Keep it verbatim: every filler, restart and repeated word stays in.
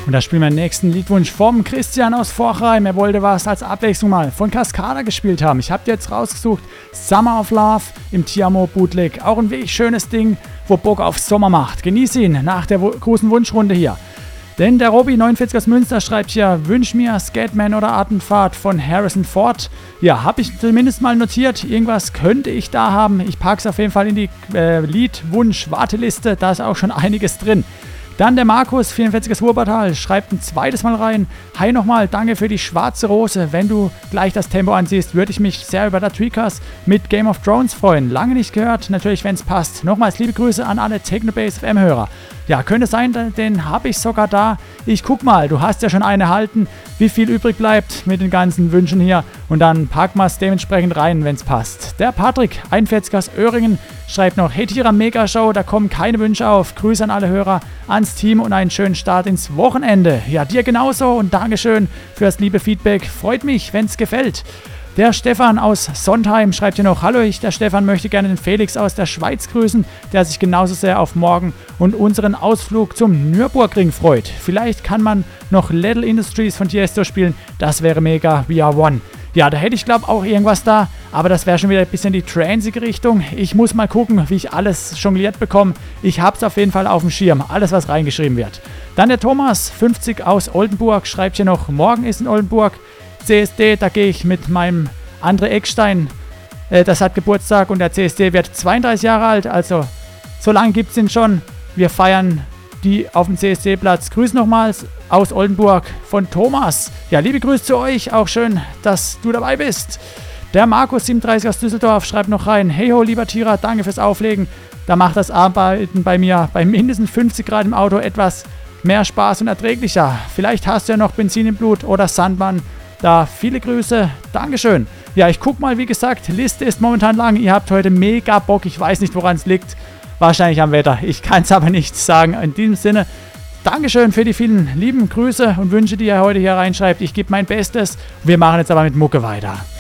Und da spielen wir den nächsten Liedwunsch vom Christian aus Vorchheim. Er wollte was als Abwechslung mal von Cascada gespielt haben. Ich habe jetzt rausgesucht Summer of Love im Tiamo Bootleg. Auch ein wirklich schönes Ding, wo Bock auf Sommer macht. Genieß ihn nach der großen Wunschrunde hier. Denn der Robi neunundvierzig aus Münster schreibt hier, wünsch mir Scatman oder Artenfahrt von Harrison Ford. Ja, habe ich zumindest mal notiert. Irgendwas könnte ich da haben. Ich packe es auf jeden Fall in die äh, Liedwunsch-Warteliste. Da ist auch schon einiges drin. Dann der Markus, vierundvierzig aus Wurbertal, schreibt ein zweites Mal rein. Hi nochmal, danke für die schwarze Rose. Wenn du gleich das Tempo ansiehst, würde ich mich sehr über der Tweakers mit Game of Thrones freuen. Lange nicht gehört, natürlich wenn es passt. Nochmals liebe Grüße an alle Technobase F M-Hörer. Ja, könnte sein, den habe ich sogar da. Ich guck mal, du hast ja schon eine erhalten, wie viel übrig bleibt mit den ganzen Wünschen hier. Und dann packen wir es dementsprechend rein, wenn es passt. Der Patrick, einundvierzig aus Öhringen, schreibt noch, hey Tira, Mega-Show, da kommen keine Wünsche auf. Grüße an alle Hörer, ans Team und einen schönen Start ins Wochenende. Ja, dir genauso und Dankeschön fürs liebe Feedback. Freut mich, wenn es gefällt. Der Stefan aus Sondheim schreibt hier noch, hallo, ich, der Stefan, möchte gerne den Felix aus der Schweiz grüßen, der sich genauso sehr auf morgen und unseren Ausflug zum Nürburgring freut. Vielleicht kann man noch Little Industries von Tiesto spielen, das wäre mega, we are one. Ja, da hätte ich glaube auch irgendwas da, aber das wäre schon wieder ein bisschen die transige Richtung. Ich muss mal gucken, wie ich alles jongliert bekomme. Ich habe es auf jeden Fall auf dem Schirm, alles was reingeschrieben wird. Dann der Thomas, fünfzig aus Oldenburg, schreibt hier noch, morgen ist in Oldenburg C S D, da gehe ich mit meinem André Eckstein, äh, das hat Geburtstag und der C S D wird zweiunddreißig Jahre alt, also so lange gibt es ihn schon. Wir feiern die auf dem C S D-Platz. Grüß nochmals aus Oldenburg von Thomas. Ja, liebe Grüße zu euch, auch schön, dass du dabei bist. Der Markus siebenunddreißig aus Düsseldorf schreibt noch rein, hey ho, lieber Tira, danke fürs Auflegen. Da macht das Arbeiten bei mir bei mindestens fünfzig Grad im Auto etwas mehr Spaß und erträglicher. Vielleicht hast du ja noch Benzin im Blut oder Sandmann. Da viele Grüße, Dankeschön. Ja, ich guck mal, wie gesagt, Liste ist momentan lang. Ihr habt heute mega Bock, ich weiß nicht, woran es liegt. Wahrscheinlich am Wetter, ich kann es aber nicht sagen. In diesem Sinne, Dankeschön für die vielen lieben Grüße und Wünsche, die ihr heute hier reinschreibt. Ich gebe mein Bestes. Wir machen jetzt aber mit Mucke weiter.